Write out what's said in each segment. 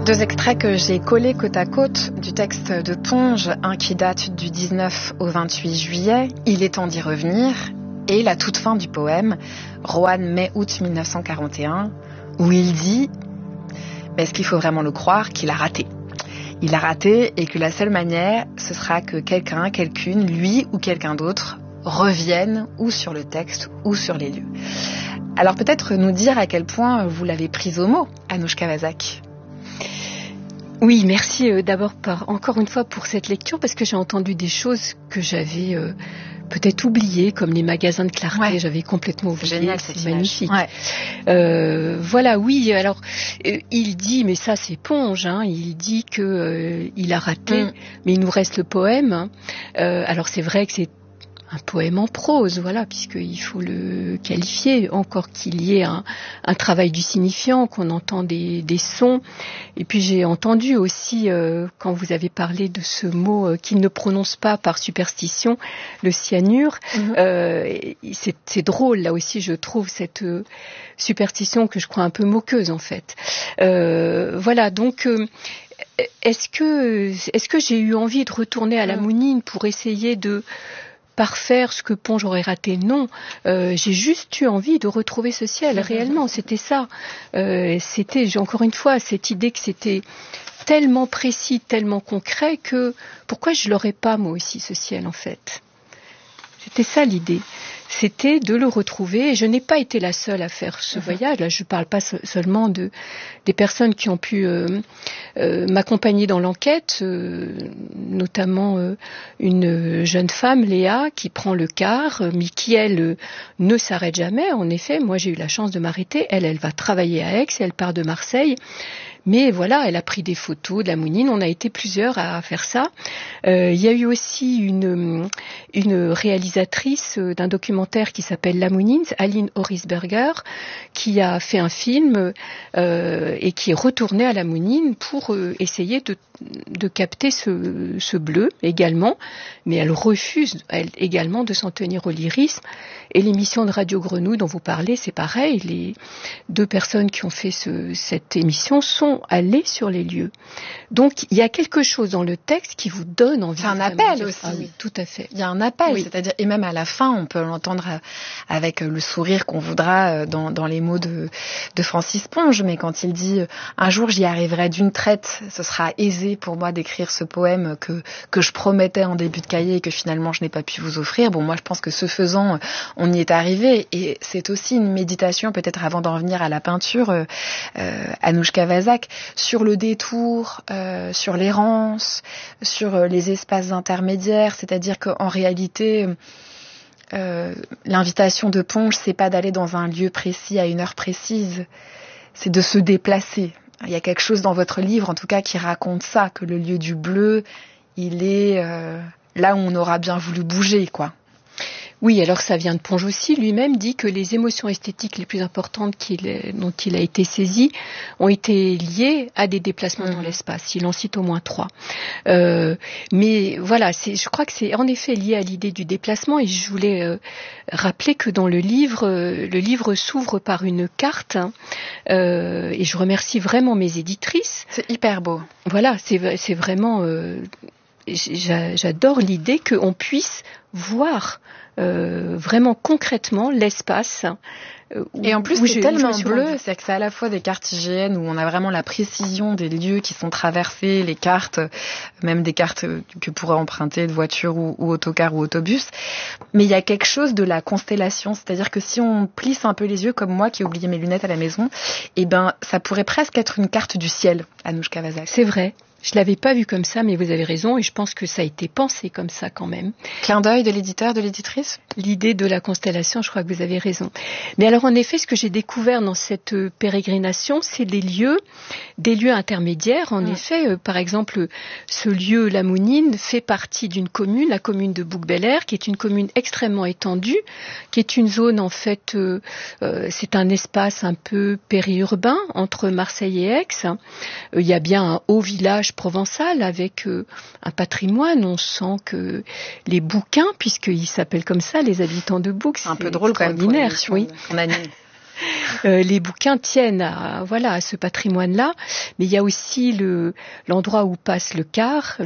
Deux extraits que j'ai collés côte à côte du texte de Ponge, un qui date du 19 au 28 juillet, Il est temps d'y revenir, et la toute fin du poème, Roanne, mai-août 1941, où il dit, mais est-ce qu'il faut vraiment le croire, qu'il a raté ? Il a raté et que la seule manière, ce sera que quelqu'un, quelqu'une, lui ou quelqu'un d'autre, revienne ou sur le texte ou sur les lieux. Alors peut-être nous dire à quel point vous l'avez prise au mot, Anouchka Vazak. Oui, merci d'abord encore une fois pour cette lecture, parce que j'ai entendu des choses que j'avais peut-être oubliées, comme les magasins de clarté. Ouais. J'avais complètement oublié. Génial, c'est magnifique. Ouais. Voilà, oui. Alors, il dit, mais ça c'est Ponge, hein, il dit que il a raté, mais il nous reste le poème. Alors c'est vrai que c'est un poème en prose, voilà, puisqu'il faut le qualifier, encore qu'il y ait un travail du signifiant, qu'on entend des sons. Et puis j'ai entendu aussi, quand vous avez parlé de ce mot qu'il ne prononce pas par superstition, le cyanure, c'est drôle, là aussi je trouve cette superstition que je crois un peu moqueuse en fait. Voilà, donc... Est-ce que j'ai eu envie de retourner à la Mounine pour essayer de parfaire ce que Ponge aurait raté? Non, j'ai juste eu envie de retrouver ce ciel, réellement, c'était ça. C'était, encore une fois, cette idée que c'était tellement précis, tellement concret, que pourquoi je l'aurais pas, moi aussi, ce ciel, en fait? C'était ça l'idée. C'était de le retrouver, et je n'ai pas été la seule à faire ce voyage. Là, je ne parle pas seulement des personnes qui ont pu m'accompagner dans l'enquête, notamment une jeune femme, Léa, qui prend le car, mais qui, elle, ne s'arrête jamais. En effet, moi, j'ai eu la chance de m'arrêter. Elle va travailler à Aix, elle part de Marseille. Mais voilà, elle a pris des photos de la Mounine. On a été plusieurs à faire ça. Il y a eu aussi une réalisatrice d'un documentaire qui s'appelle La Mounine, Aline Horisberger, qui a fait un film et qui est retournée à la Mounine pour essayer de capter ce bleu également. Mais elle refuse également de s'en tenir au lyrisme. Et l'émission de Radio Grenouille dont vous parlez, c'est pareil. Les deux personnes qui ont fait cette émission sont allées sur les lieux. Donc, il y a quelque chose dans le texte qui vous donne envie. C'est un appel aussi. Ah oui, tout à fait. Il y a un appel, oui. C'est-à-dire, et même à la fin, on peut l'entendre avec le sourire qu'on voudra dans les mots de Francis Ponge. Mais quand il dit « Un jour, j'y arriverai d'une traite, ce sera aisé pour moi d'écrire ce poème que je promettais en début de cahier et que finalement je n'ai pas pu vous offrir. » Bon, moi, je pense que ce faisant, on y est arrivé. Et c'est aussi une méditation, peut-être avant d'en venir à la peinture, Anouchka Vazak, sur le détour, sur l'errance, sur les espaces intermédiaires. C'est-à-dire qu'en réalité, l'invitation de Ponge, c'est pas d'aller dans un lieu précis à une heure précise, c'est de se déplacer. Il y a quelque chose dans votre livre, en tout cas, qui raconte ça, que le lieu du bleu, il est là où on aura bien voulu bouger, quoi. Oui, alors ça vient de Ponge aussi. Lui-même dit que les émotions esthétiques les plus importantes dont il a été saisi ont été liées à des déplacements dans l'espace. Il en cite au moins 3. Mais voilà, je crois que c'est en effet lié à l'idée du déplacement. Et je voulais rappeler que dans le livre s'ouvre par une carte. Et je remercie vraiment mes éditrices. C'est hyper beau. Voilà, c'est vraiment... j'adore l'idée qu'on puisse voir vraiment concrètement l'espace. Et en plus, c'est tellement bleu, c'est que c'est à la fois des cartes IGN où on a vraiment la précision des lieux qui sont traversés, les cartes, même des cartes que pourraient emprunter de voiture ou autocar ou autobus. Mais il y a quelque chose de la constellation, c'est-à-dire que si on plisse un peu les yeux, comme moi qui ai oublié mes lunettes à la maison, eh ben, ça pourrait presque être une carte du ciel, Anouchka Vazak. C'est vrai. Je l'avais pas vu comme ça, mais vous avez raison, et je pense que ça a été pensé comme ça quand même. Clin d'œil de l'éditeur, de l'éditrice ? L'idée de la constellation, je crois que vous avez raison. Mais alors en effet, ce que j'ai découvert dans cette pérégrination, c'est des lieux intermédiaires. En effet, par exemple, ce lieu, la Mounine, fait partie d'une commune, la commune de Bouc-Bel-Air, qui est une commune extrêmement étendue, qui est une zone, en fait, c'est un espace un peu périurbain entre Marseille et Aix. Il y a bien un haut village provençal avec un patrimoine. On sent que les Bouquins, puisqu'ils s'appellent comme ça, les habitants de Bouc, c'est un peu drôle quand même pour oui. On anime. Les bouquins tiennent à ce patrimoine-là, mais il y a aussi l'endroit où passe le car,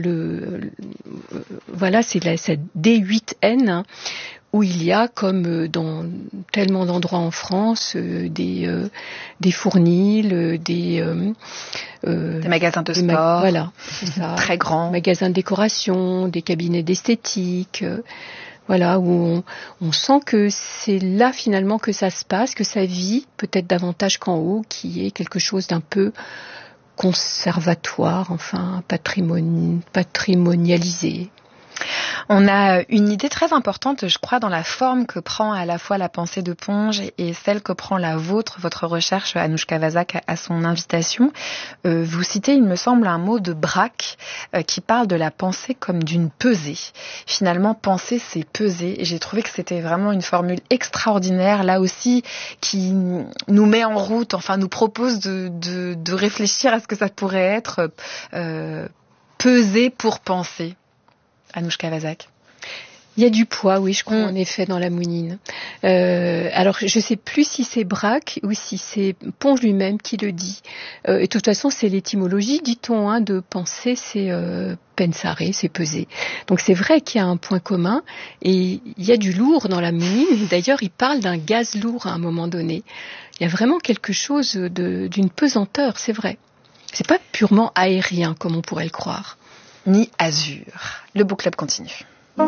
c'est cette D8N, hein, où il y a, comme dans tellement d'endroits en France, des fournils, des magasins de sport, voilà, c'est ça, très grands, magasins de décoration, des cabinets d'esthétique, voilà, où on sent que c'est là finalement que ça se passe, que ça vit peut-être davantage qu'en haut, qui est quelque chose d'un peu conservatoire, enfin patrimonialisé. On a une idée très importante, je crois, dans la forme que prend à la fois la pensée de Ponge et celle que prend la vôtre, votre recherche, Anouchka Vazak, à son invitation. Vous citez, il me semble, un mot de Braque qui parle de la pensée comme d'une pesée. Finalement, penser, c'est peser. Et j'ai trouvé que c'était vraiment une formule extraordinaire, là aussi, qui nous met en route, enfin, nous propose de réfléchir à ce que ça pourrait être peser pour penser. Anouchka Vazak. Il y a du poids, oui, je crois, en effet, dans la mounine. Alors, je ne sais plus si c'est Braque ou si c'est Ponge lui-même qui le dit. Et de toute façon, c'est l'étymologie, dit-on, hein, de penser, c'est pensare, c'est peser. Donc, c'est vrai qu'il y a un point commun. Et il y a du lourd dans la mounine. D'ailleurs, il parle d'un gaz lourd à un moment donné. Il y a vraiment quelque chose d'une pesanteur, c'est vrai. C'est pas purement aérien, comme on pourrait le croire. Ni azur. Le book club continue.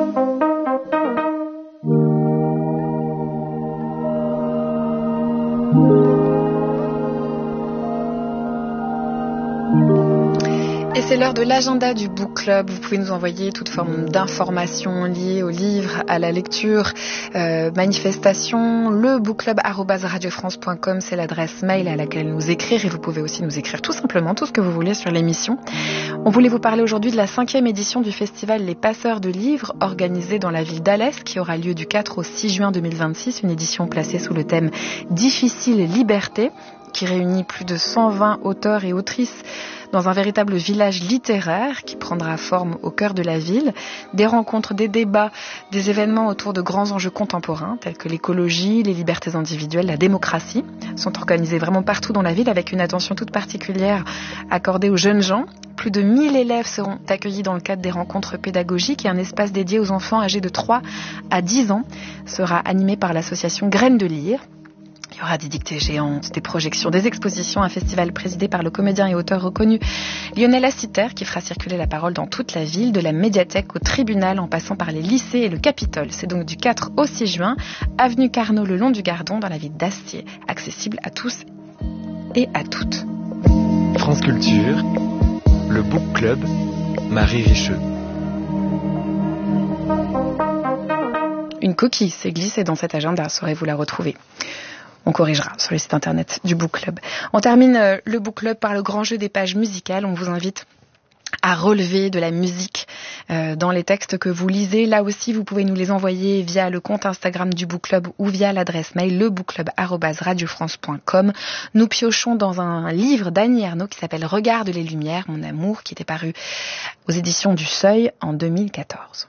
Et c'est l'heure de l'agenda du book club. Vous pouvez nous envoyer toute forme d'informations liées au livre, à la lecture, manifestation. Le bookclub@radiofrance.com, c'est l'adresse mail à laquelle nous écrire. Et vous pouvez aussi nous écrire tout simplement tout ce que vous voulez sur l'émission. On voulait vous parler aujourd'hui de la 5e édition du festival Les Passeurs de Livres, organisé dans la ville d'Alès, qui aura lieu du 4 au 6 juin 2026. Une édition placée sous le thème « Difficile liberté », qui réunit plus de 120 auteurs et autrices dans un véritable village littéraire qui prendra forme au cœur de la ville. Des rencontres, des débats, des événements autour de grands enjeux contemporains tels que l'écologie, les libertés individuelles, la démocratie sont organisés vraiment partout dans la ville avec une attention toute particulière accordée aux jeunes gens. Plus de 1000 élèves seront accueillis dans le cadre des rencontres pédagogiques et un espace dédié aux enfants âgés de 3 à 10 ans sera animé par l'association Graines de Lire. Il y aura des dictées géantes, des projections, des expositions, un festival présidé par le comédien et auteur reconnu Lionel Lassiter qui fera circuler la parole dans toute la ville, de la médiathèque au tribunal en passant par les lycées et le Capitole. C'est donc du 4 au 6 juin, avenue Carnot le long du Gardon dans la ville d'Astier, accessible à tous et à toutes. France Culture, le Book Club, Marie Richeux. Une coquille s'est glissée dans cet agenda, saurez-vous la retrouver. On corrigera sur le site internet du Book Club. On termine le Book Club par le grand jeu des pages musicales. On vous invite à relever de la musique dans les textes que vous lisez. Là aussi, vous pouvez nous les envoyer via le compte Instagram du Book Club ou via l'adresse mail lebookclub@radiofrance.com. Nous piochons dans un livre d'Annie Ernaux qui s'appelle « Regarde les lumières, mon amour » qui était paru aux éditions du Seuil en 2014.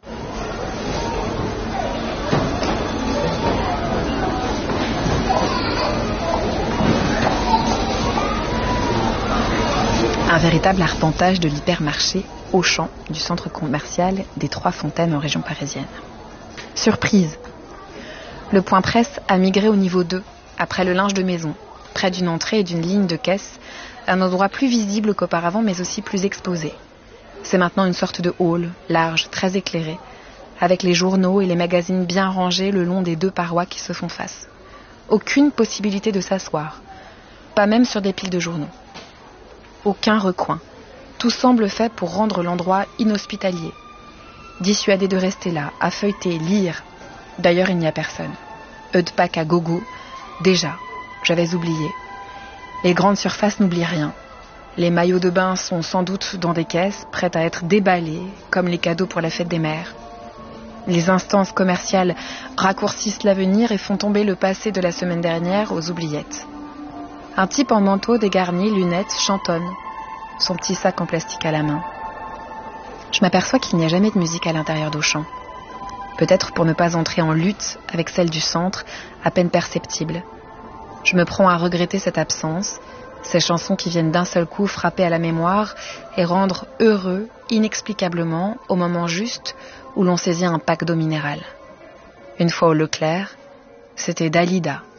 Un véritable arpentage de l'hypermarché Auchan du centre commercial des Trois Fontaines en région parisienne. Surprise. Le point presse a migré au niveau 2, après le linge de maison, près d'une entrée et d'une ligne de caisse, un endroit plus visible qu'auparavant mais aussi plus exposé. C'est maintenant une sorte de hall, large, très éclairé, avec les journaux et les magazines bien rangés le long des 2 parois qui se font face. Aucune possibilité de s'asseoir, pas même sur des piles de journaux. Aucun recoin. Tout semble fait pour rendre l'endroit inhospitalier. Dissuadé de rester là, à feuilleter, lire. D'ailleurs, il n'y a personne. Eudpack à gogo. Déjà, j'avais oublié. Les grandes surfaces n'oublient rien. Les maillots de bain sont sans doute dans des caisses, prêtes à être déballées, comme les cadeaux pour la fête des mères. Les instances commerciales raccourcissent l'avenir et font tomber le passé de la semaine dernière aux oubliettes. Un type en manteau dégarni, lunettes, chantonne, son petit sac en plastique à la main. Je m'aperçois qu'il n'y a jamais de musique à l'intérieur d'Auchan. Peut-être pour ne pas entrer en lutte avec celle du centre, à peine perceptible. Je me prends à regretter cette absence, ces chansons qui viennent d'un seul coup frapper à la mémoire et rendre heureux, inexplicablement, au moment juste où l'on saisit un pack d'eau minérale. Une fois au Leclerc, c'était Dalida,